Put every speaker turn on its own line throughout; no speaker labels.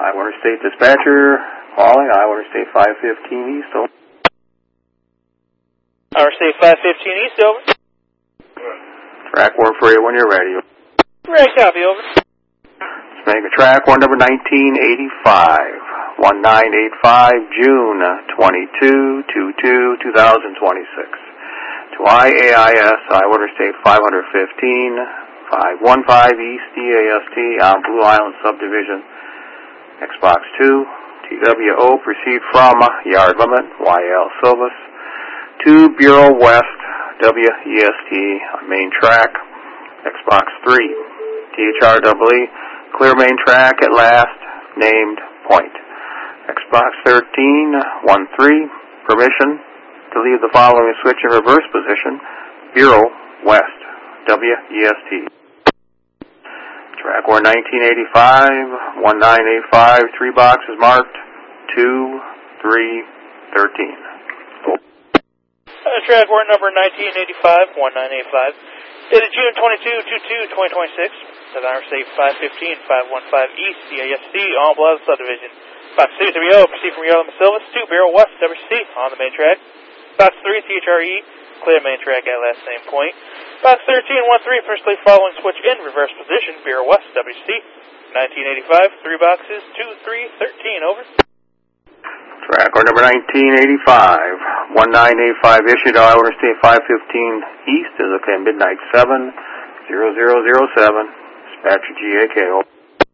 Iowa Interstate Dispatcher calling Iowa Interstate 515 East. Over.
Iowa Interstate 515 East, over.
Track 1 for you when you're ready.
Ready, copy, over.
Let's make a track 1 number 1985. 1985, June 22, 2026. To IAIS, Iowa Interstate 515. 515 East DAST on Blue Island Subdivision, Xbox 2, TWO, proceed from yard limit, YL Silvis, to Bureau West, WEST on main track, Xbox 3, THREE, clear main track at last, named point. Xbox 13, 13, permission to leave the following switch in reverse position, Bureau West, WEST. Track 1 1985, 1985, 3 boxes marked, 2, 3, 13.
Track warrant number 1985, 1985, dated June 22, 2026, at Iowa State 515, 515 East, DAST, on Blue Island Subdivision. Box 2, WO, proceed from Yellow Silvis to Bureau West, WC, on the main track. Box 3, THRE, clear main track at last same point. Box 13, 13, firstly following switch in reverse position, Bureau West, WC, 1985, 3 boxes, 2, 3, 13, over.
Track or number 1985, 1985 issued to Iowa Interstate 515 East is okay, midnight 7, 0007, dispatcher GAK, over.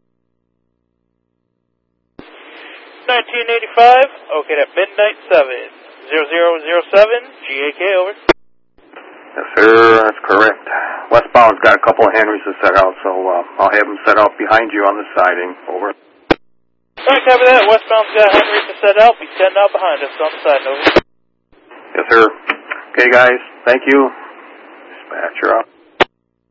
1985, okay, at midnight 7, 0007, GAK, over.
Yes, sir, that's correct. Westbound's got a couple of Henrys to set out, so I'll have them set out behind you on the siding. Over.
Alright, copy that. Westbound's got Henrys to set out. Be setting out behind us on the side. Over.
Yes, sir. Okay, guys. Thank you. Dispatcher up.